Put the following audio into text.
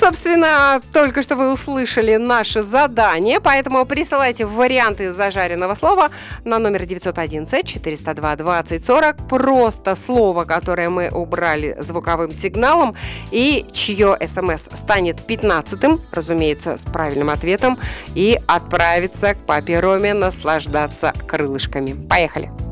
собственно, только что вы услышали наше задание, поэтому присылайте варианты зажаренного слова на номер 911-402-2040. Просто слово, которое мы убрали звуковым сигналом, и чье СМС станет 15-м, разумеется, с правильным ответом, и отправится к папе Роме наслаждаться крылышками. Поехали!